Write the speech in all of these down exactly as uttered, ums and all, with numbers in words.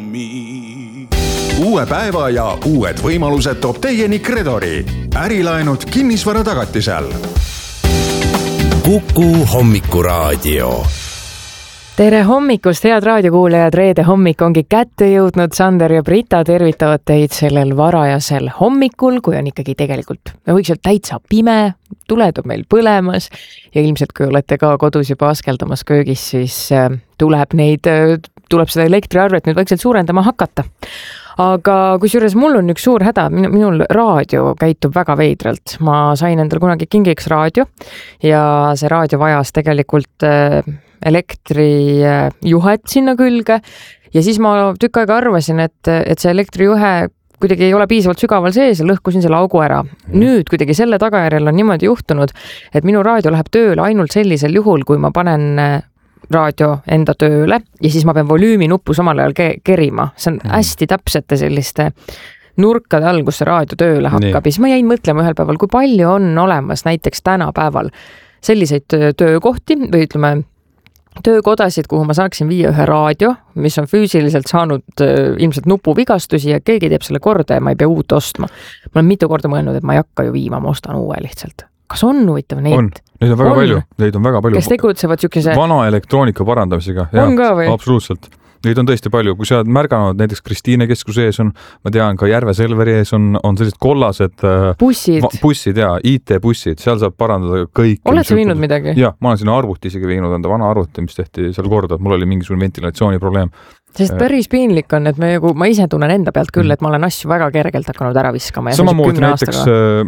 hommi. Uue päeva ja uued võimalused toob teieni Kredori. Ärilaenud kinnisvara tagatisel. Kuku hommikuraadio. Tere hommikust, head raadiokuulajad, reede hommik ongi kätte jõudnud. Sander ja Brita tervitavad teid sellel varajasel hommikul, kui on ikkagi tegelikult, me võiks olla täitsa pime, tuled on meil põlemas ja ilmselt kui olete ka kodus juba askeldamas köögis, siis tuleb neid, tuleb seda elektriarvet nüüd vaikselt suurendama hakata. Aga kusjuures mul on üks suur häda, minul raadio käitub väga veidralt. Ma sain endal kunagi kingiks raadio ja see raadio vajas tegelikult elektrijuhet sinna külge ja siis ma tükk aega arvasin, et, et see elektrijuhe kuidagi ei ole piisavalt sügaval sees ja lõhkusin selle augu ära. Nüüd kuidagi selle tagajärjel on niimoodi juhtunud, et minu raadio läheb tööle ainult sellisel juhul, kui ma panen raadio enda tööle ja siis ma pean volüümi nuppu samal ajal ke- kerima. See on hästi täpsete selliste nurkade all, kus see raadio tööle hakkab. Ja siis ma jäin mõtlema ühel päeval, kui palju on olemas näiteks tänapäeval selliseid töökohti või ütleme töökodasid, kuhu ma saaksin viia ühe raadio, mis on füüsiliselt saanud äh, ilmselt nupuvigastusi ja keegi teeb selle korda ja ma ei pea uut ostma. Ma olen mitu korda mõelnud, et ma ei hakka ju viima, ma ostan uue lihtsalt. Kas on huvitav neid? On, neid on väga on. palju. Neid on väga palju. Kes tegutsevad sükese... Vana elektroonika parandamisega. On ka või? Absoluutselt. Neid on tõesti palju. Kui sa oled märganud, näiteks Kristiine keskuse ees on, ma tean, ka Järve Selveri ees on, on sellised kollased bussid, va, bussid ja I T-bussid. Seal saab parandada kõik. Oled sa viinud midagi? Jah, ma olen sinna arvuti isegi viinud, enda vana arvuti, mis tehti seal korda. Mul oli mingisugune ventilatsiooni probleem. Sest päris piinlik on, et me, ma ise tunnen enda pealt küll, et ma olen asju väga kergelt hakanud ära viskama. Samamoodi näiteks,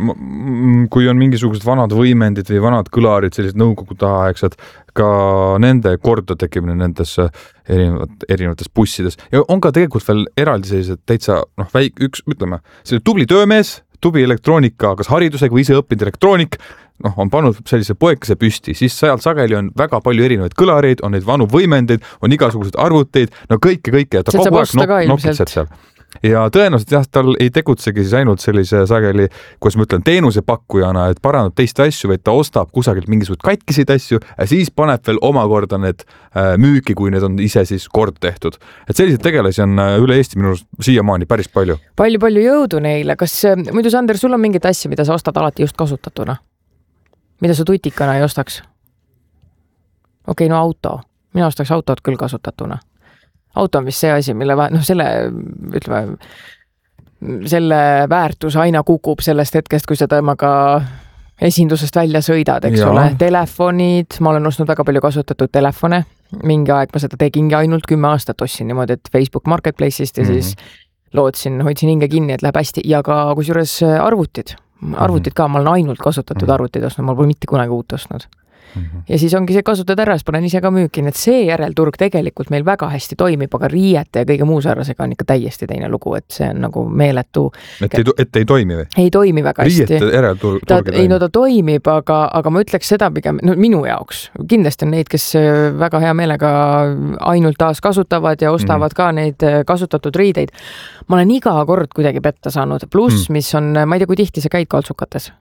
kui on mingisugused vanad võimendid või vanad kõlarid, sellised nõukogude aegsed, ka nende korda tekimine nendes erinevat, erinevates bussides. Ja on ka tegelikult veel eraldi sellised täitsa, noh, väik, üks, ütleme, selline tubli töömees, tubli elektroonika, kas haridusega või ise õppinud elektroonik, noh, on pannud sellise poekese püsti, siis sajalt sageli on väga palju erinevaid kõlareid, on neid vanu võimendeid, on igasugused arvuteid, no kõike, kõike, ja ta kogu aeg nokitseb seal. Ja tõenäoliselt jah, tal ei tegutsegi siis ainult sellise sageli, kuidas ma ütlen, teenusepakkujana, et parandab teiste asju, vaid ta ostab kusagilt mingisugused katkisid asju ja siis paneb veel omakorda need müüki, kui need on ise siis kord tehtud. Et selliseid tegelasi on üle Eesti minu siiamaani päris palju. Palju-palju jõudu neile. Kas, muidu Sander, sul on mingit asja, mida sa ostad alati just kasutatuna? Mida sa tutikana ei ostaks? Okei, no auto. Mina ostaks autot küll kasutatuna. Auto on vist see asi, mille, noh, selle, ütleme, selle väärtus aina kukub sellest hetkest, kui sa temaga esindusest välja sõidad, eks ja. ole. Telefonid, ma olen ostnud väga palju kasutatud telefone. Mingi aeg ma seda tegingi ainult kümme aastat ostsin niimoodi, et Facebook Marketplace'ist ja mm-hmm. siis lootsin, hoidsin hinge kinni, et läheb hästi. Ja ka kusjuures arvutid. Arvutid ka, ma olen ainult kasutatud mm-hmm. arvutid ostnud, ma pole mitte kunagi uut ostnud. Mm-hmm. Ja siis ongi see kasutad ära, siis panen ise ka müüki, et see järelturg tegelikult meil väga hästi toimib, aga riiete ja kõige muu sarnasega on ikka täiesti teine lugu, et see on nagu meeletu. Et ei, et ei toimi või? Ei toimi väga hästi. Riiete järelturg ta, ei, no ta toimib, aga, aga ma ütleks seda pigem, no minu jaoks. Kindlasti on neid, kes väga hea meelega ainult taas kasutavad ja ostavad mm-hmm. ka neid kasutatud riideid. Ma olen iga kord kuidagi petta saanud. Pluss, mm. mis on, ma ei tea, kui tihti see käid kaltsukates.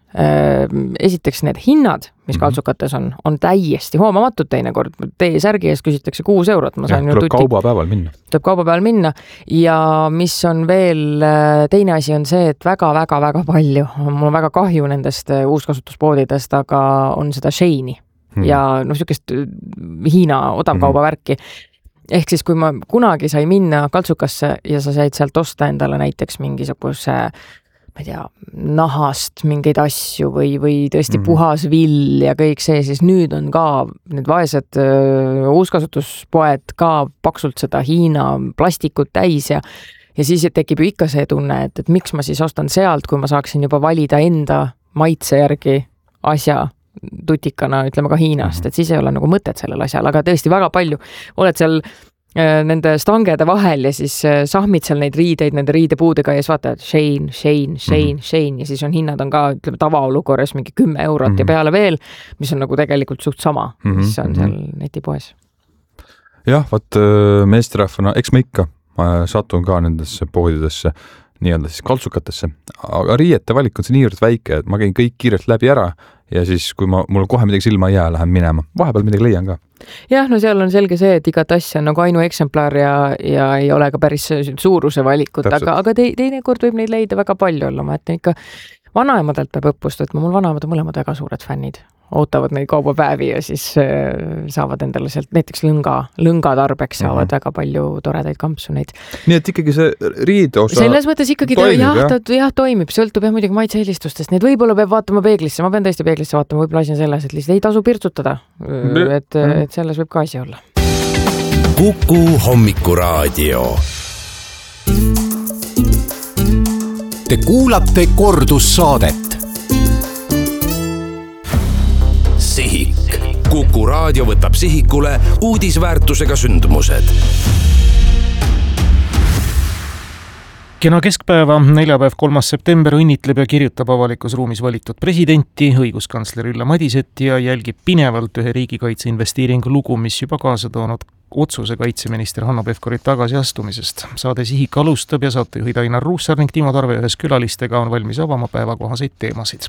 Esiteks need hinnad, mis mm-hmm. kaltsukates on, on täiesti hoomamatud teinekord. Tee särgi eest küsitakse kuus eurot. Ma ja, tuleb tuti... kaubapäeval minna. Tuleb kaubapäeval minna. Ja mis on veel, teine asi on see, et väga-väga-väga palju. Mul on väga kahju nendest uuskasutuspoodidest, aga on seda Sheini. Mm-hmm. Ja noh, sükest Hiina odavkaubavärki. Mm-hmm. Ehk siis, kui ma kunagi sai minna kaltsukasse ja sa said sealt osta endale näiteks mingisuguse, ma ei tea, nahast mingeid asju või, või tõesti mm-hmm. puhas vill ja kõik see, siis nüüd on ka need vaesed uh, uuskasutuspoed ka paksult seda Hiina plastikut täis ja, ja siis tekib ju ikka see tunne, et, et miks ma siis ostan sealt, kui ma saaksin juba valida enda maitse järgi asja tutikana, ütleme ka Hiinast, et siis ei ole nagu mõtet sellel asjal, aga tõesti väga palju oled seal äh, nende stangede vahel ja siis äh, sahmid seal neid riideid nende riidepuudega ja siis vaatad Shein, Shein, Shein, mm-hmm. Shein ja siis on hinnad on ka, ütleme, tavaolukorras mingi kümme eurot mm-hmm. ja peale veel, mis on nagu tegelikult suht sama, mm-hmm. mis on seal netipoes. Jah, vaat meesterahvana, eks ma ikka ma satun ka nendesse poodidesse nii-öelda siis kaltsukatesse, aga riiete valik on see niivõrd väike, et ma käin kõik kiirelt läbi ära ja siis, kui ma, mul kohe midagi silma ei jää, lähen minema. Vahepeal midagi leian ka. Jah, no seal on selge see, et igat asja on nagu ainu eksemplar ja, ja ei ole ka päris suuruse valikut, Täpselt. aga, aga te, teinekord võib neid leida väga palju olla. Ma ütlen ikka, vanaemadelt peab õppust võtma, mul vanaemad on mõlemad väga suured fännid. Ootavad neid kaubapäevi ja siis äh, saavad endale sealt näiteks lõnga, lõnga tarbeks saavad mm-hmm. väga palju toredaid kampsuneid. Nii et ikkagi see riide osa selles mõttes ikkagi toimib, jah, jah? Ta, jah, toimib, sõltub jah muidugi maitse-eelistustest. Need võib-olla peab vaatama peeglisse, ma pean tõesti peeglisse vaatama, võib-olla asi on selles, et lihtsalt ei tasu pirtsutada, et, et selles võib ka asi olla. Kuku hommikuraadio. Te kuulate kordussaadet. Sihik. Kuku raadio võtab sihikule uudisväärtusega sündmused. Kena keskpäeva, neljapäev kolmas september õnnitleb ja kirjutab avalikus ruumis valitud presidenti, õiguskantsler Ülle Madiset ja jälgib pinevalt ühe riigikaitse investeeringu lugu, mis juba kaasa toonud otsuse kaitseminister Hanno Pevkurit tagasi astumisest. Saade Sihik alustab ja saatejuhid Ainar Ruussaar ning Timo Tarve ühes külalistega on valmis avama päevakohaseid teemasid.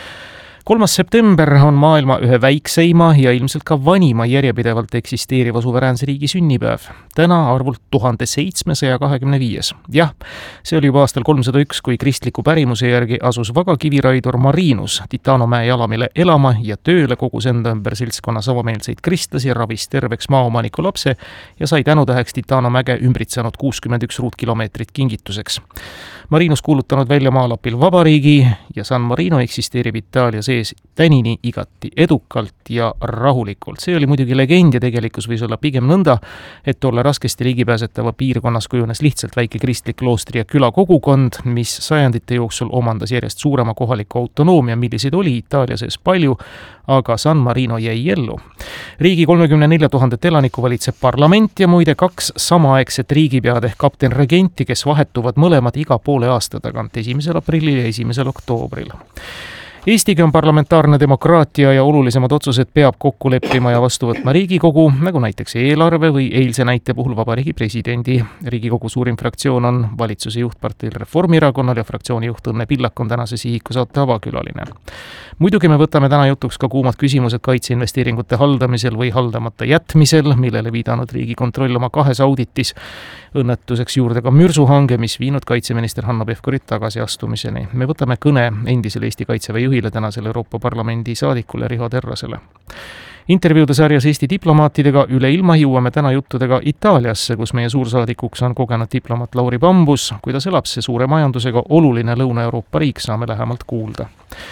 kolmas september on maailma ühe väikseima ja ilmselt ka vanima järjepidevalt eksisteeriva suveräänse riigi sünnipäev. Täna arvult tuhat seitsmesaja kakskümmend viis. Jah, see oli juba aastal kolmsada üks, kui kristliku pärimuse järgi asus vaga kiviraidur Marinus Titanomäe jalamile elama ja tööle kogus enda ümber seltskonna samameelseid kristlasi, ravis terveks maaomaniku lapse ja sai tänutäheks Titanomäge ümbritsenud kuuskümmend üks ruutkilomeetrit kingituseks. Marinus kuulutanud välja maalapil vabariigi ja San Marino eksisteerib Itaalia sees tänini igati edukalt ja rahulikult. See oli muidugi legend ja tegelikkus võis olla pigem nõnda, et tolle raskesti ligipääsetava piirkonnas kujunes lihtsalt väike kristlik kloostri ja küla kogukond, mis sajandite jooksul omandas järjest suurema kohaliku autonoomia, milliseid oli Itaalia sees palju, aga San Marino jäi ellu. Riigi kolmekümne nelja tuhandet elaniku valitseb parlament ja muide kaks samaaegset riigipead ehk kapten regenti, kes vahetuvad mõlemad iga poole aasta tagant, esimesel aprillil ja esimesel oktoobril. Eestiga on parlamentaarne demokraatia ja olulisemad otsused peab kokku leppima ja vastu võtma Riigikogu, nagu näiteks eelarve või eilse näite puhul vabariigi presidendi. Riigikogu suurim fraktsioon on valitsuse juhtparteil Reformierakonnal ja fraktsiooni juht Õnne Pillak on tänase Sihiku saate avakülaline. Muidugi me võtame täna jutuks ka kuumad küsimused kaitseinvesteeringute haldamisel või haldamata jätmisel, millele viidanud Riigikontroll oma kahes auditis. Õnnetuseks juurde ka mürsuhange, mis viinud kaitseminister Hanno Pevkurit tagasi astumiseni. Me võtame kõne endisele Eesti Kaitseväe juhile tänasele Euroopa Parlamendi saadikule Riho Terrasele. Intervjuude sarjas Eesti diplomaatidega üle ilma jõuame täna juttudega Itaaliasse, kus meie suursaadikuks on kogenud diplomaat Lauri Bambus. Kuidas elab see suure majandusega oluline Lõuna-Euroopa riik, saame lähemalt kuulda.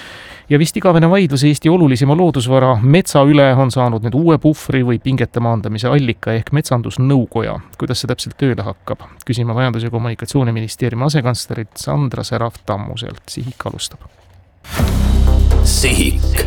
Ja vist igavene vaidlus Eesti olulisima loodusvara metsa üle on saanud nüüd uue puhvri või pingete maandamise allika ehk metsandusnõukoja. Kuidas see täpselt tööle hakkab? Küsime Majandus- ja Kommunikatsiooniministeeriumi asekantslerit Sandra Seraf-Tammuselt. Sihik alustab. Sihik.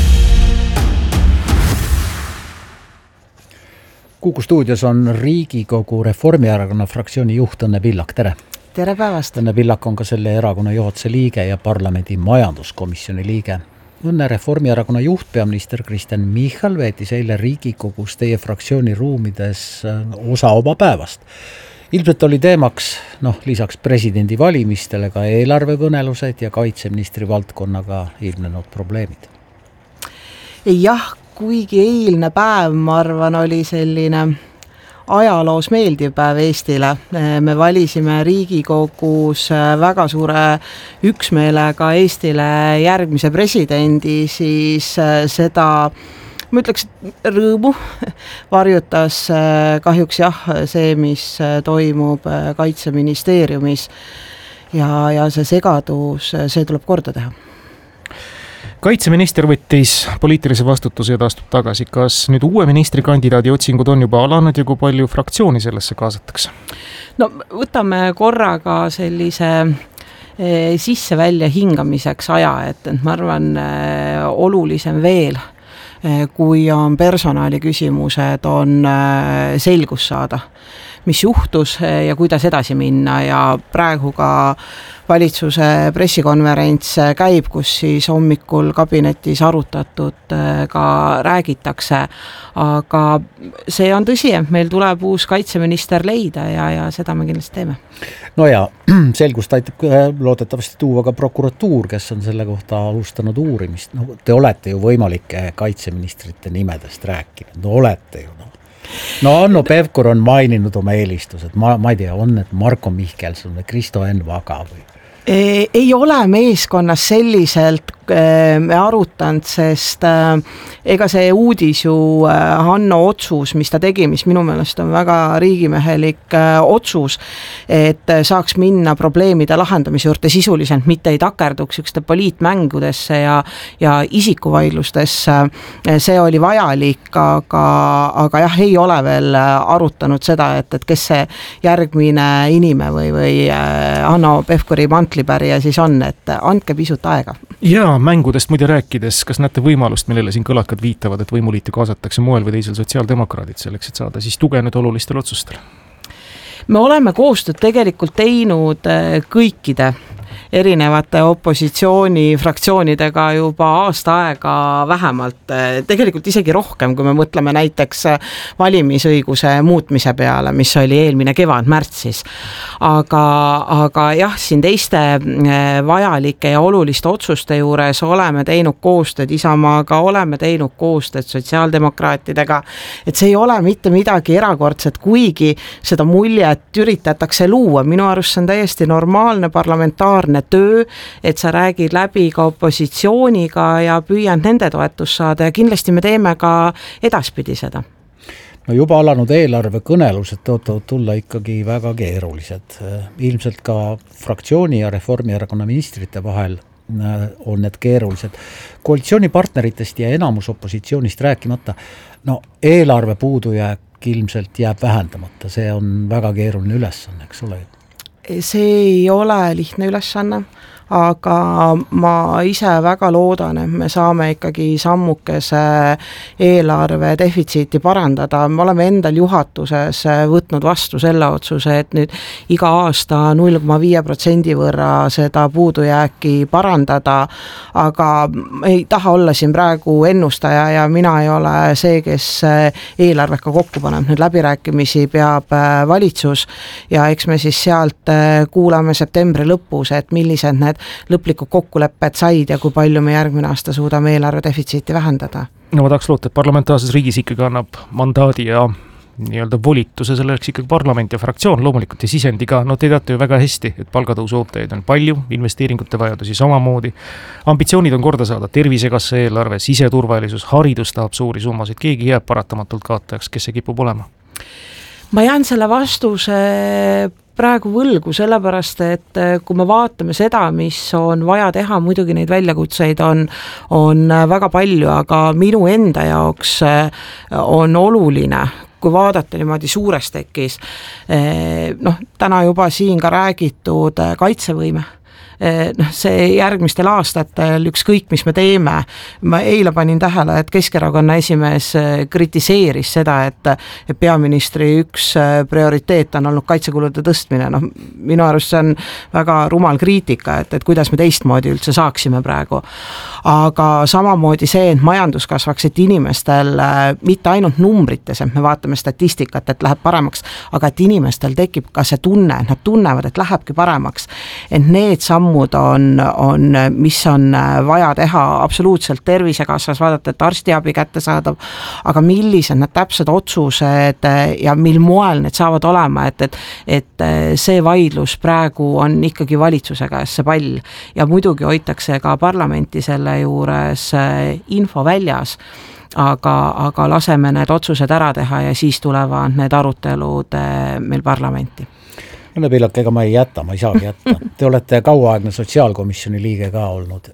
Kuku stuudios on Riigikogu Reformierakonna fraktsiooni juht Õnne Pillak, tere! Tere päevast! Õnne Pillak on ka selle erakonna juhatuse liige ja parlamendi majanduskomisjoni liige. Õnne Reformierakonna juht peaminister Kristen Michal veetis eile Riigikogus teie fraktsiooni ruumides osa oma päevast. Ilmselt oli teemaks, noh, lisaks presidendi valimistele ka eelarvekõnelused ja kaitseministri valdkonnaga ilmnenud probleemid. Jah, kuigi eilne päev, ma arvan, oli selline ajaloos meeldiv päev Eestile. Me valisime Riigikogus väga suure üksmeelega Eestile järgmise presidendi, siis seda, ma ütleks, rõõmu varjutas kahjuks jah see, mis toimub Kaitseministeeriumis ja, ja see segadus, see tuleb korda teha. Kaitseminister võttis poliitilise vastutuse ja taastub tagasi. Kas nüüd uue ministrikandidaadi otsingud on juba alanud ja kui palju fraktsiooni sellesse kaasatakse? No võtame korraga sellise e, sisse välja hingamiseks aja, et, et ma arvan e, olulisem veel, e, kui on personali küsimused, on e, selgus saada. mis juhtus ja kuidas edasi minna ja praegu ka valitsuse pressikonverents käib, kus siis hommikul kabinetis arutatud ka räägitakse, aga see on tõsi, et meil tuleb uus kaitseminister leida ja, ja seda me kindlasti teeme. No ja selgust aitab loodetavasti tuua ka prokuratuur, kes on selle kohta alustanud uurimist. No, te olete ju võimalike kaitseministrite nimedest rääkinud, no olete ju. No, no Hanno Pevkur on maininud oma eelistused, ma, ma ei tea, on need Marko Mihkelson või Kristo Enn Vaga või? Ei ole meeskonnas selliselt me arutanud, sest ega see uudis ju Hanno otsus, mis ta tegi, mis minu meelest on väga riigimehelik otsus, et saaks minna probleemide lahendamise juurde sisuliselt, mitte ei takerduks ükste poliitmängudesse ja, ja isikuvaidlustesse. See oli vajalik, aga, aga jah, ei ole veel arutanud seda, et, et kes see järgmine inime või, või Hanno Pevkuri mantlipärija siis on, et andke pisut aega. Jaa, mängudest muide rääkides, kas näete võimalust, millele siin kõlakad viitavad, et võimuliitu kaasatakse moel või teisel sotsiaaldemokraadid selleks, et saada siis tuge nüüd olulistel otsustel? Me oleme koostööd tegelikult teinud kõikide erinevate opositsiooni fraktsioonidega juba aasta aega vähemalt, tegelikult isegi rohkem, kui me mõtleme näiteks valimisõiguse muutmise peale, mis oli eelmine kevad märtsis. Aga, aga jah, siin teiste vajalike ja oluliste otsuste juures oleme teinud koostööd Isamaaga, oleme teinud koostööd sotsiaaldemokraatidega, et see ei ole mitte midagi erakordset, kuigi seda muljet üritatakse luua. Minu arust see on täiesti normaalne parlamentaarne töö, et sa räägid läbi ka opositsiooniga ja püüad nende toetust saada ja kindlasti me teeme ka edaspidi seda. No juba alanud eelarve kõnelused tõotavad tulla ikkagi väga keerulised. Ilmselt ka fraktsiooni ja Reformierakonna ministrite vahel on need keerulised. Koalitsioonipartneritest ja enamus opositsioonist rääkimata, no eelarve puudujääk ilmselt jääb vähendamata, see on väga keeruline ülesanne, eks ole. See ei ole lihtne ülesanne, aga ma ise väga loodan, et me saame ikkagi sammukese eelarve defitsiiti parandada. Me oleme endal juhatuses võtnud vastu selle otsuse, et nüüd iga aasta null koma viis protsendi võrra seda puudujääki parandada, aga ei taha olla siin praegu ennustaja ja mina ei ole see, kes eelarvega kokku paneb. Nüüd läbirääkimisi peab valitsus ja eks me siis sealt kuulame septembri lõpus, et millised need lõplikud kokkulepped said ja kui palju me järgmine aasta suudame eelarve defitsiiti vähendada. No ma tahaks loota, et parlamentaarses riigis ikkagi annab mandaadi ja nii-öelda volituse selleks ikkagi parlament ja fraktsioon loomulikult ja sisendiga, no te teate ju väga hästi, et palgatõusu ootajaid on palju, investeeringute vajadusi samamoodi, ambitsioonid on korda saada, tervisekassa eelarve, siseturvalisus, haridus tahab suuri summasid, keegi jääb paratamatult kaotajaks, kes see kipub olema? Ma jään selle vastuse praegu võlgu, sellepärast, et kui me vaatame seda, mis on vaja teha, muidugi neid väljakutseid on, on väga palju, aga minu enda jaoks on oluline, kui vaadata niimoodi suures tekis, noh, täna juba siin ka räägitud kaitsevõime, noh, see järgmistel aastatel ükskõik, mis me teeme. Ma eile panin tähele, et Keskerakonna esimees kritiseeris seda, et, et peaministri üks prioriteet on olnud kaitsekulude tõstmine. Noh, minu arust see on väga rumal kriitika, et, et kuidas me teistmoodi üldse saaksime praegu. Aga samamoodi see, et majandus kasvaks, et inimestel mitte ainult numbrites, et me vaatame statistikat, et läheb paremaks, aga et inimestel tekib ka see tunne, et nad tunnevad, et lähebki paremaks. Et need sammud on, on, mis on vaja teha absoluutselt tervisekassas, vaadata, et arstiabi kätte saadav, aga millised need täpsed otsused ja mil moel need saavad olema, et, et, et see vaidlus praegu on ikkagi valitsuse käes see pall ja muidugi hoitakse ka parlamenti selle juures info väljas, aga, aga laseme need otsused ära teha ja siis tulevad need arutelud meil parlamenti. Õnne Pillak, ega ma ei jäta, ma ei saagi jätta. Te olete kauaaegne sotsiaalkomisjoni liige ka olnud.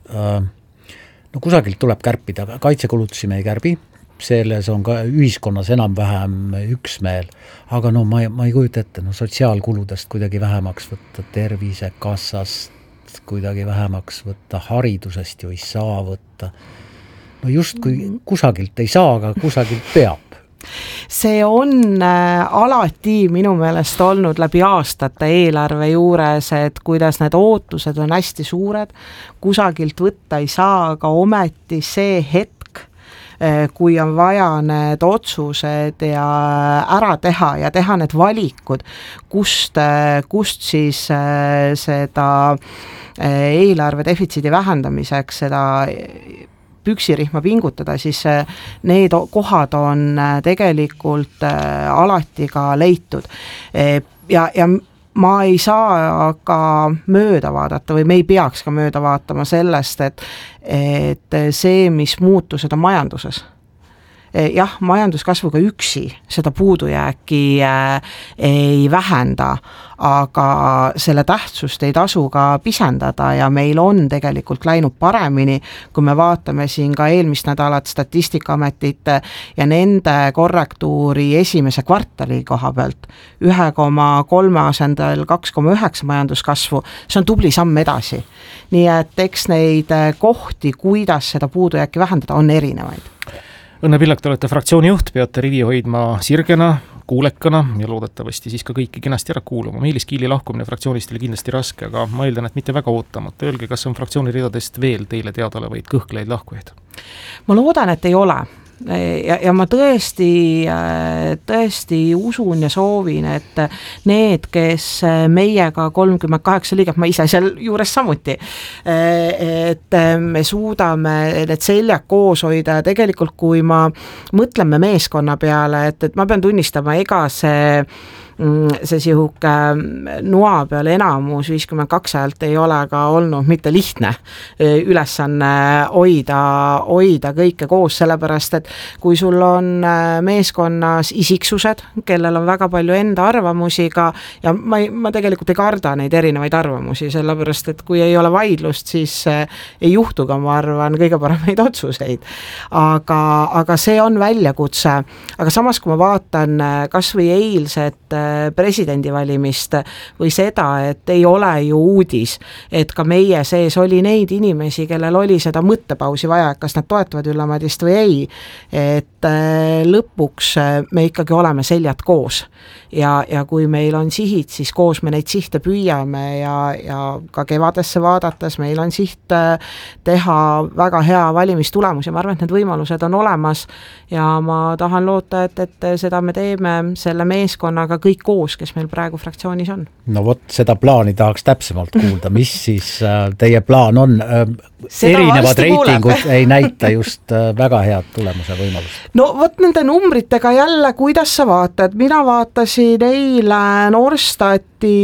No kusagilt tuleb kärpida, kaitsekulutusi me ei kärbi, selles on ka ühiskonnas enam-vähem üksmeel, aga no ma, ma ei kujuta ette, no sotsiaalkuludest kuidagi vähemaks võtta, tervisekassast kuidagi vähemaks võtta, haridusest ju ei saa võtta. No just kui kusagilt ei saa, aga kusagilt peab. see on alati minu meelest olnud läbi aastate eelarve juures, et kuidas need ootused on hästi suured, kusagilt võtta ei saa, aga ometi see hetk, kui on vaja need otsused ja ära teha ja teha need valikud, kust, kust siis seda eelarve defitsiidi vähendamiseks seda püksirihma pingutada, siis need kohad on tegelikult alati ka leitud. Ja, ja ma ei saa ka mööda vaadata või me ei peaks ka mööda vaatama sellest, et, et see, mis muutused on majanduses. Jah, majanduskasvuga üksi seda puudujääki ei vähenda, aga selle tähtsust ei tasu ka pisendada ja meil on tegelikult läinud paremini, kui me vaatame siin ka eelmist nädalat Statistikaametit ja nende korrektuuri esimese kvartali koha pealt üks koma kolm asendel kaks koma üheksa majanduskasvu, see on tubli samm edasi. Nii et eks neid kohti, kuidas seda puudujääki vähendada, on erinevaid. Õnne Pillak, te olete fraktsiooni juht, peate rivi hoidma sirgena, kuulekana ja loodetavasti siis ka kõiki kenasti ära kuulama. Meelis Kiili lahkumine fraktsioonist oli kindlasti raske, aga ma eeldan, et mitte väga ootamata. Öelge, kas on fraktsiooni ridadest veel teile teadaolevaid kõhkleid lahkujaid? Ma loodan, et ei ole. Ja, ja ma tõesti, tõesti usun ja soovin, et need, kes meiega kolmkümmend kaheksa liiget, ma ise seal juures samuti, et me suudame need seljad koos hoida ja tegelikult kui ma mõtleme meeskonna peale, et, et ma pean tunnistama, ega see see sihuke noa peal enamus viiskümmend kaks häält ei ole ka olnud mitte lihtne ülesanne hoida, hoida kõike koos, sellepärast, et kui sul on meeskonnas isiksused, kellel on väga palju enda arvamusi ka, ja ma, ei, ma tegelikult ei karda neid erinevaid arvamusi, sellepärast, et kui ei ole vaidlust, siis ei juhtu ka, ma arvan, kõige paremaid otsuseid. Aga, aga see on väljakutse. Aga samas, kui ma vaatan kas või eilset presidendivalimist või seda, et ei ole ju uudis, et ka meie sees oli neid inimesi, kellel oli seda mõttepausi vaja, kas nad toetavad Ülle Madist või ei, et lõpuks me ikkagi oleme seljad koos ja, ja kui meil on sihid, siis koos me neid sihte püüame ja, ja ka kevadesse vaadates meil on siht teha väga hea valimistulemus ja ma arvan, et need võimalused on olemas ja ma tahan loota, et, et seda me teeme selle meeskonnaga kõik koos, kes meil praegu fraktsioonis on. No vot, seda plaani tahaks täpsemalt kuulda, mis siis teie plaan on? Seda erinevad reitingud kuuleb. Ei näita just väga head tulemuse võimalust. No vot nende numbritega jälle, kuidas sa vaatad? Mina vaatasin eile Norstati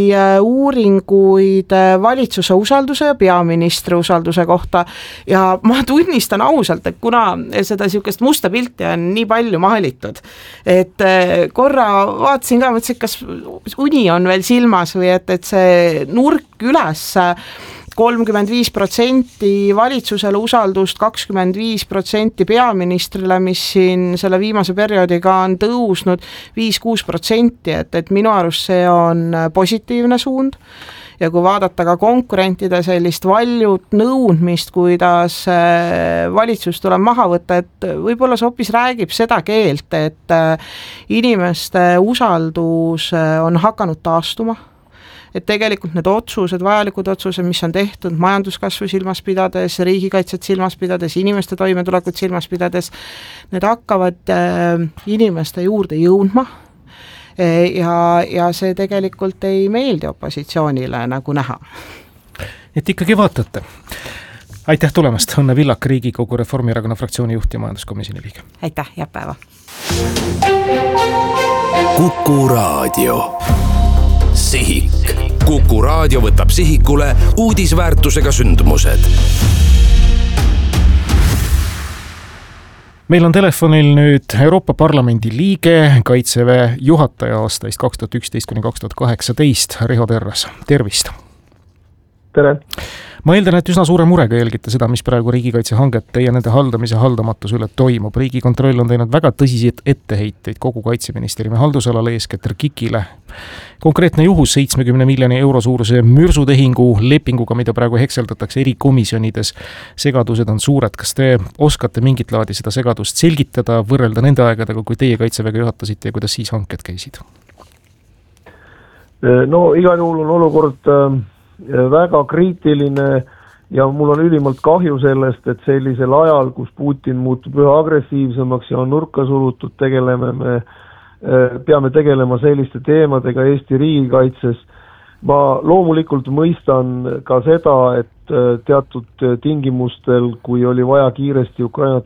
uuringuid valitsuse usalduse ja peaministri usalduse kohta ja ma tunnistan ausalt, et kuna seda sihukest musta pilti on nii palju maalitud, et korra vaatasin ka, mõtlesin, kas uni on veel silmas või et, et see nurk üles kolmkümmend viis protsenti valitsusele usaldust, kakskümmend viis protsenti peaministrile, mis siin selle viimase perioodiga on tõusnud viis kuus protsenti, et, et minu arust see on positiivne suund. Ja kui vaadata ka konkurentide sellist valjut nõudmist, kuidas valitsus tuleb maha võtta, et võib-olla see hoopis räägib seda keelt, et inimeste usaldus on hakanud taastuma. Et tegelikult need otsused, vajalikud otsused, mis on tehtud majanduskasvu silmas pidades, riigikaitset silmas pidades, inimeste toimetulekut silmas pidades, need hakkavad inimeste juurde jõudma ja, ja see tegelikult ei meeldi opositsioonile nagu näha. Et ikkagi vaatate. Aitäh tulemast, Õnne Pillak, Riigikogu Reformierakonna fraktsiooni juht ja majanduskomisjoni liige. Aitäh, ja päeva. Kuku Raadio. Sihik. Kuku Raadio võtab sihikule uudisväärtusega sündmused. Meil on telefonil nüüd Euroopa Parlamendi liige, Kaitseväe juhataja aastaist kaks tuhat üksteist kuni kaks tuhat kaheksateist, Riho Terras. Tervist! tere! Ma eeldan, et üsna suure murega jälgite seda, mis praegu riigikaitsehangete ja nende haldamise haldamatuse üle toimub. Riigikontroll on teinud väga tõsiseid etteheiteid kogu Kaitseministeeriumi haldusalale, eeskätt KIK-ile. Konkreetne juhus seitsmekümne miljoni euro suuruse mürsutehingu lepinguga, mida praegu hekseldatakse eri komisjonides. Segadused on suured. Kas te oskate mingit laadi seda segadust selgitada, võrrelda nende aegadega, kui teie Kaitseväge juhatasite ja kuidas siis hanked käisid? No igal juhul on olukord väga kriitiline ja mul on ülimalt kahju sellest, et sellisel ajal, kus Putin muutub üha agressiivsemaks ja on nurka sulutud, tegeleme me, peame tegelema selliste teemadega Eesti riigikaitses. Ma loomulikult mõistan ka seda, et teatud tingimustel, kui oli vaja kiiresti Ukrainat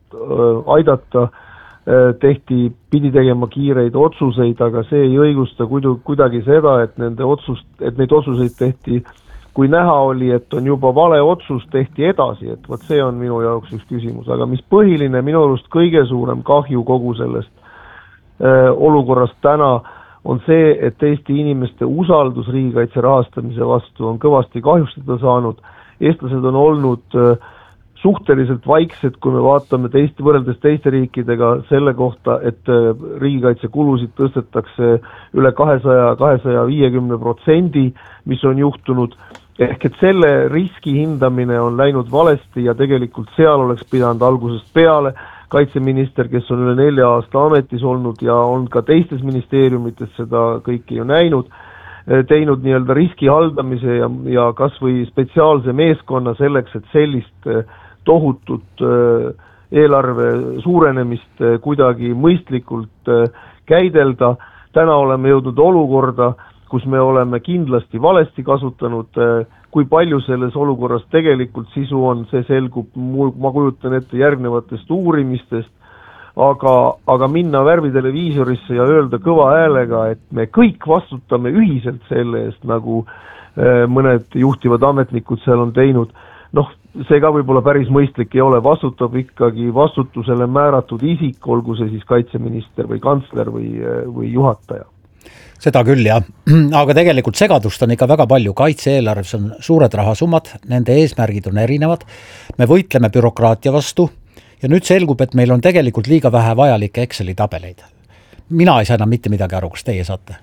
aidata, tehti, pidi tegema kiireid otsuseid, aga see ei õigusta kuidagi seda, et nende otsust, et neid otsuseid tehti, kui näha oli, et on juba vale otsus, tehti edasi, et võt see on minu jaoks üks küsimus, aga mis põhiline, minu arust kõige suurem kahju kogu sellest äh, olukorrast täna on see, et Eesti inimeste usaldus riigikaitse rahastamise vastu on kõvasti kahjustada saanud. Eestlased on olnud äh, suhteliselt vaiksed, kui me vaatame teist, võrreldes teiste riikidega selle kohta, et riigikaitse kulusid tõstetakse üle kahesaja kuni kahesaja viiekümne protsendi, mis on juhtunud. Ehk et selle riski hindamine on läinud valesti ja tegelikult seal oleks pidanud algusest peale kaitseminister, kes on üle nelja aasta ametis olnud ja on ka teistes ministeeriumites seda kõike ju näinud, teinud nii-öelda riski haldamise ja, ja kas või spetsiaalse meeskonna selleks, et sellist tohutut eelarve suurenemist kuidagi mõistlikult käidelda. Täna oleme jõudnud olukorda, kus me oleme kindlasti valesti kasutanud, kui palju selles olukorras tegelikult sisu on, see selgub, ma kujutan ette järgnevatest uurimistest, aga, aga minna värviteleviisorisse ja öelda kõva häälega, et me kõik vastutame ühiselt selle eest, nagu mõned juhtivad ametnikud seal on teinud. Noh, see ka võib-olla päris mõistlik ei ole, vastutab ikkagi vastutusele määratud isik, olgu see siis kaitseminister või kantsler või, või juhataja. Seda küll, jah. Aga tegelikult segadust on ikka väga palju. Kaitse-eelarves on suured rahasummad, nende eesmärgid on erinevad. Me võitleme bürokraatia vastu ja nüüd selgub, et meil on tegelikult liiga vähe vajalikke Exceli tabeleid. Mina ei saa enam mitte midagi aru, kas teie saate?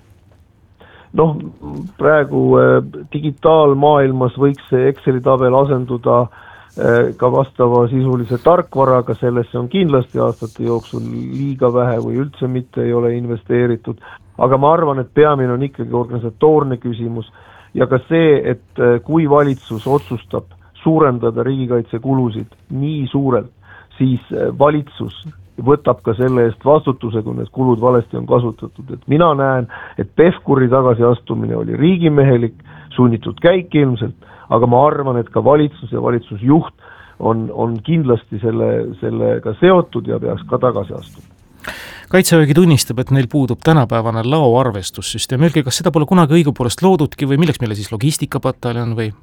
Noh, praegu digitaalmaailmas võiks see Exceli tabel asenduda ka vastava sisulise tarkvaraga, sellesse on kindlasti aastate jooksul liiga vähe või üldse mitte ei ole investeeritud, aga ma arvan, et peamine on ikkagi organisatoorne küsimus ja ka see, et kui valitsus otsustab suurendada riigikaitsekulusid nii suurelt, siis valitsus võtab ka selle eest vastutuse, kui need kulud valesti on kasutatud. Et mina näen, et Pevkuri tagasiastumine oli riigimehelik, sunnitud käik ilmselt, aga ma arvan, et ka valitsus ja valitsusjuht on, on kindlasti selle, sellega seotud ja peaks ka tagasi astuma. Kaitsevägi tunnistab, et neil puudub tänapäevane laoarvestussüsteem. Öelge, kas seda pole kunagi õigupoolest loodudki või milleks meile siis logistikapataljon või?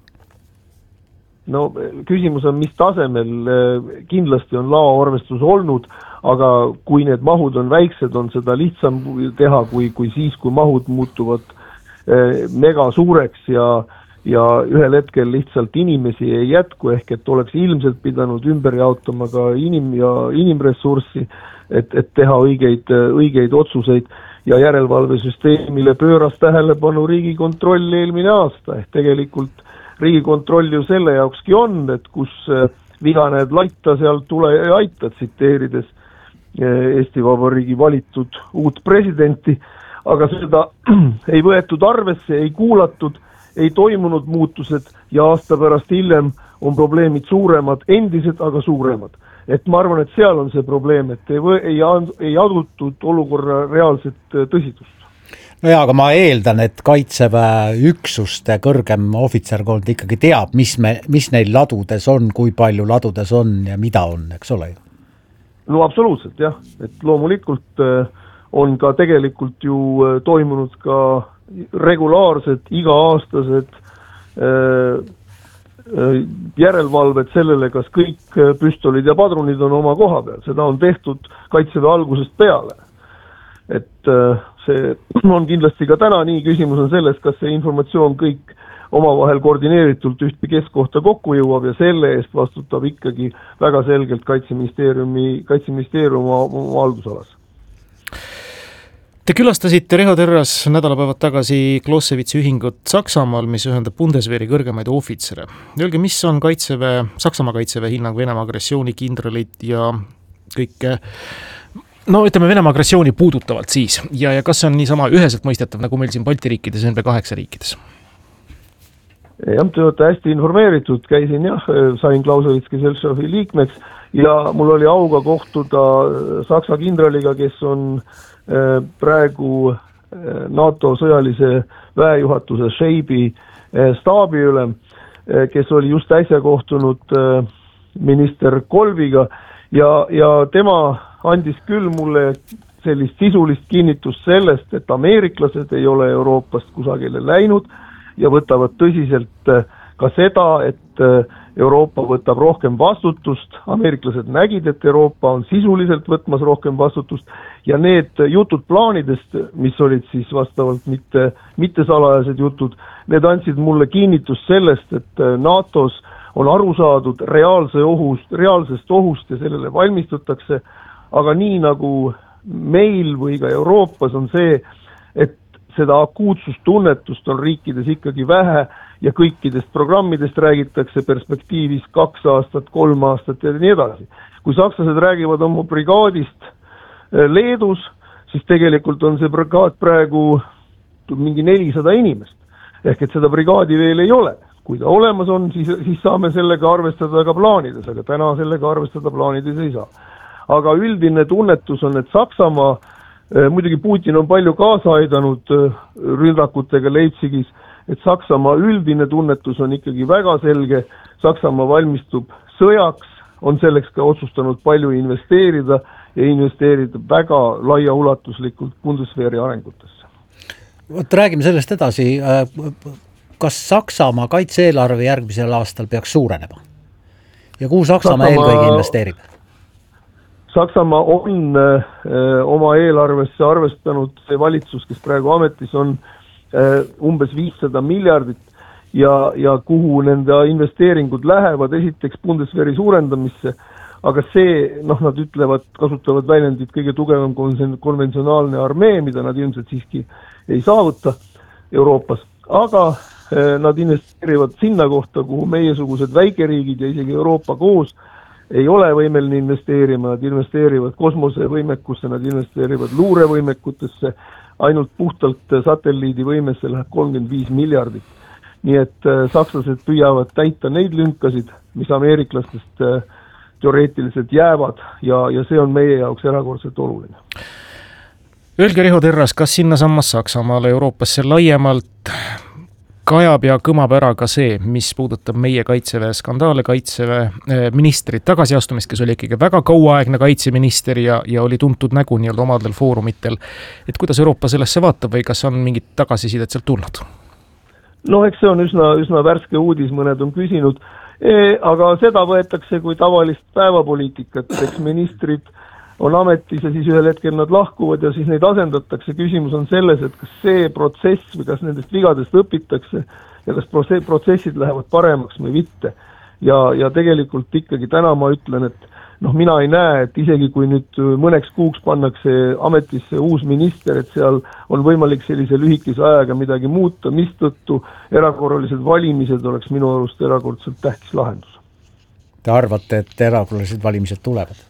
No küsimus on, mis tasemel, kindlasti on laoarvestus olnud, aga kui need mahud on väiksed, on seda lihtsam teha kui, kui siis, kui mahud muutuvad mega suureks ja, ja ühel hetkel lihtsalt inimesi ei jätku, ehk et oleks ilmselt pidanud ümber jaotama ka inim- ja inimressurssi, et, et teha õigeid, õigeid otsuseid ja järelevalvesüsteemile pööras tähelepanu Riigikontroll eelmine aasta, ehk tegelikult Riigikontroll ju selle jaokski on, et kus viga näed laita, seal tule ja aita, tsiteerides Eesti Vabariigi valitud uut presidenti, aga seda ei võetud arvesse, ei kuulatud, ei toimunud muutused ja aasta pärast hiljem on probleemid suuremad, endised, aga suuremad. Et ma arvan, et seal on see probleem, et ei, või, ei, ei adutud olukorra reaalset tõsidust. No jaa, aga ma eeldan, et Kaitseväe üksuste kõrgem ohvitserkond ikkagi teab, mis, me, mis neil ladudes on, kui palju ladudes on ja mida on, eks ole ju? No absoluutselt, jah. Et loomulikult on ka tegelikult ju toimunud ka regulaarsed, iga-aastased järelevalved sellele, kas kõik püstolid ja padrunid on oma koha peal. Seda on tehtud Kaitseväe algusest peale. Et see on kindlasti ka täna nii, küsimus on selles, kas see informatsioon kõik omavahel koordineeritult ühte keskkohta kokku jõuab ja selle eest vastutab ikkagi väga selgelt Kaitseministeeriumi, Kaitseministeeriumi oma haldusalas. Te külastasite Riho Terras nädalapäevad tagasi Clausewitzi ühingut Saksamaal, mis ühendab Bundeswehri kõrgemaid ohvitsere. Öelge, mis on kaitseväe, Saksamaa kaitseväe hinnang Venemaa agressiooni kindralid ja kõike, no ütleme Venemaa agressiooni puudutavalt siis ja, ja kas see on niisama üheselt mõistetav, nagu meil siin Balti riikides ja N B kaheksa riikides? Jah, te olete hästi informeeritud, käisin jah, sain Clausewitski Seltšovi liikmeks ja mul oli auga kohtuda Saksa kindraliga, kes on praegu NATO sõjalise väejuhatuse Šeibi staabi üle, kes oli just äsja kohtunud minister Kolviga ja, ja tema andis küll mulle sellist sisulist kinnitust sellest, et ameeriklased ei ole Euroopast kusagile läinud ja võtavad tõsiselt ka seda, et Euroopa võtab rohkem vastutust, ameeriklased nägid, et Euroopa on sisuliselt võtmas rohkem vastutust ja need jutud plaanidest, mis olid siis vastavalt mitte, mitte salajased jutud, need andsid mulle kinnitust sellest, et NATOs on aru saadud reaalse ohust, reaalsest ohust ja sellele valmistutakse, aga nii nagu meil või ka Euroopas on see, et seda akuutsustunnetust on riikides ikkagi vähe ja kõikidest programmidest räägitakse perspektiivis kaks aastat, kolm aastat ja nii edasi. Kui sakslased räägivad oma brigaadist Leedus, siis tegelikult on see brigaad praegu mingi nelisada inimest. Ehk et seda brigaadi veel ei ole. Kui ta olemas on, siis, siis saame sellega arvestada ka plaanides, aga täna sellega arvestada plaanides ei saa. Aga üldine tunnetus on, et Saksamaa, muidugi Putin on palju kaasa aidanud rünnakutega Leipzigis, et Saksamaa üldine tunnetus on ikkagi väga selge, Saksamaa valmistub sõjaks, on selleks ka otsustanud palju investeerida ja investeerida väga laiaulatuslikult Bundeswehri arengutesse. Võt, räägime sellest edasi, kas Saksamaa kaitse-eelarve järgmisel aastal peaks suurenema? Ja kuhu Saksamaa, Saksamaa eelkõige investeerib? Saksamaa on öö, oma eelarvesse arvestanud see valitsus, kes praegu ametis on, umbes viissada miljardit ja, ja kuhu nende investeeringud lähevad, esiteks Bundeswehri suurendamisse, aga see, noh, nad ütlevad, kasutavad väljendit kõige tugevam konventsionaalne armee, mida nad ilmselt siiski ei saavuta Euroopas, aga nad investeerivad sinna kohta, kuhu meiesugused väikeriigid ja isegi Euroopa koos ei ole võimeline investeerima, nad investeerivad kosmosevõimekusse, nad investeerivad luurevõimekutesse, ainult puhtalt satelliidivõimesse läheb kolmkümmend viis miljardit. Nii et sakslased püüavad täita neid lünkasid, mis ameeriklastest teoreetiliselt jäävad ja, ja see on meie jaoks erakordselt oluline. Öelge, Riho Terras, kas sinna sammas Saksamaale, Euroopasse laiemalt kajab ja kõmab ära ka see, mis puudutab meie kaitseväe skandaale, kaitseväe ministrit tagasiastumist, kes oli ikkagi väga kauaaegne kaitseminister ja, ja oli tuntud nägu nii-öelda omadel foorumitel. Et kuidas Euroopa sellesse vaatab või kas on mingit tagasisidet sealt tulnud? No eks see on üsna, üsna värske uudis, mõned on küsinud, e, aga seda võetakse kui tavalist päevapoliitikat, eks ministrid on ametis ja siis ühel hetkel nad lahkuvad ja siis neid asendatakse. Küsimus on selles, et kas see protsess või kas nendest vigadest õpitakse ja kas protsessid lähevad paremaks või mitte. Ja, ja tegelikult ikkagi täna ma ütlen, et noh, mina ei näe, et isegi kui nüüd mõneks kuuks pannakse ametisse uus minister, et seal on võimalik sellise lühikese ajaga midagi muuta, mistõttu erakorralised valimised oleks minu arust erakordselt tähtis lahendus. Te arvate, et erakorralised valimised tulevad?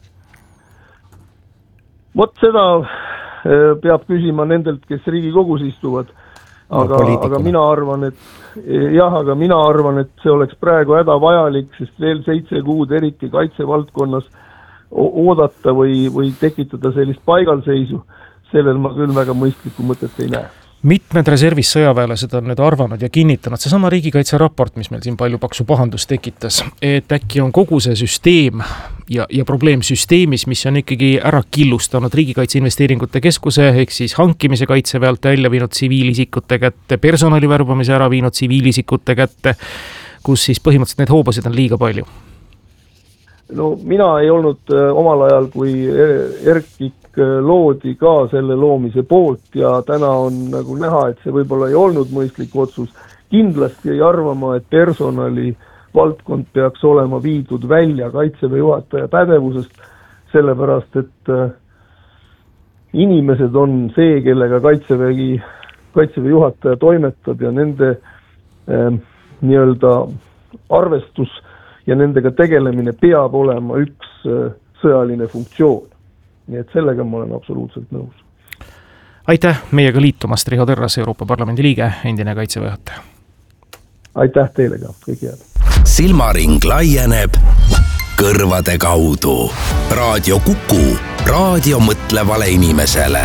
Vot seda peab küsima nendelt, kes Riigikogus istuvad, aga, no, aga mina arvan, et jah, aga mina arvan, et see oleks praegu hädavajalik, sest veel seitse kuud eriti kaitsevaldkonnas oodata või, või tekitada sellist paigalseisu, sellel ma küll väga mõistlikku mõtet ei näe. Mitmed reservis sõjaväelased on nüüd arvanud ja kinnitanud, see sama riigikaitse raport, mis meil siin palju paksu pahandust tekitas, et äkki on kogu see süsteem ja, ja probleem süsteemis, mis on ikkagi ära killustanud riigikaitse investeeringute keskuse, ehk siis hankimise kaitseväelt välja viinud tsiviilisikute kätte, personali värbamise ära viinud tsiviilisikute kätte, kus siis põhimõtteliselt need hoobasid on liiga palju. No mina ei olnud omal ajal, kui Erkik loodi ka selle loomise poolt ja täna on nagu näha, et see võib-olla ei olnud mõistlik otsus. kindlasti ei arvama, et personali valdkond peaks olema viidud välja Kaitseväe juhataja pädevusest, sellepärast et inimesed on see, kellega Kaitsevägi, Kaitseväe juhataja toimetab ja nende äh, nii-öelda arvestus ja nendega tegelemine peab olema üks äh, sõjaline funktsioon. Nii et sellega ma olen absoluutselt nõus. Aitäh meiega liitumast, Riho Terras, Euroopa Parlamendi liige, endine Kaitseväe juhataja. Aitäh teile ka, kõik head. Silmaring laieneb kõrvade kaudu. Raadio Kuku, raadio mõtlevale inimesele.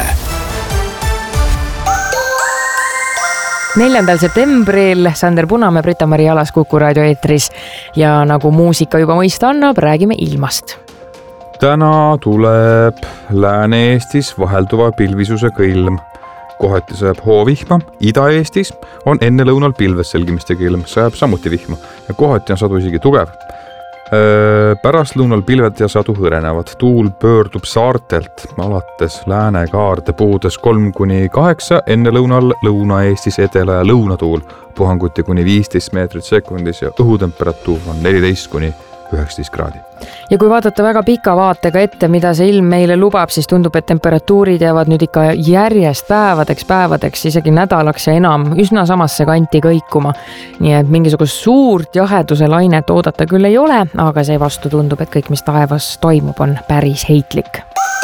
neljandal septembril Sander Punamäe, Brita-Mari Alas Kuku raadio eetris ja nagu muusika juba mõista annab, räägime ilmast. Täna tuleb Lääne-Eestis vahelduva pilvisuse kõilm. Kohati sajab hoovihma, Ida-Eestis on enne lõunal pilves selgimiste kõilm, sajab samuti vihma ja kohati on sadu isegi tugev. Pärast lõunal pilved ja sadu hõrenevad. Tuul pöördub saartelt alates Lääne-Kaarde puudes kolm kuni kaheksa, enne lõunal Lõuna-Eestis edela- ja lõunatuul puhanguti kuni viisteist meetrit sekundis ja õhutemperatuur on neliteist kuni üheksateist kraadi. Ja kui vaadata väga pika vaatega ette, mida see ilm meile lubab, siis tundub, et temperatuurid jäävad nüüd ikka järjest päevadeks, päevadeks, isegi nädalaks ja enam üsna samasse kanti kõikuma. Nii et mingisugust suurt jaheduse lainet oodata küll ei ole, aga see vastu tundub, et kõik, mis taevas toimub, on päris heitlik.